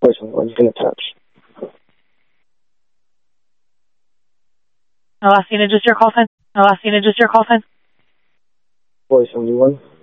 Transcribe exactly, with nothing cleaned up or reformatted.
Voice only one. You can attach. No, last digit is your call sign. No, last digit is your call sign. Voice only one.